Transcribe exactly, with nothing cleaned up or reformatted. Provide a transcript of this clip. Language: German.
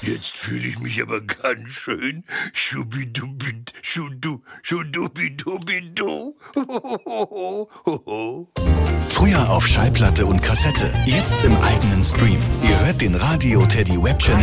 Jetzt fühle ich mich aber ganz schön schubidubid, schudu, schudubidubidu. Früher auf Schallplatte und Kassette, jetzt im eigenen Stream. Ihr hört den Radio Teddy Web Channel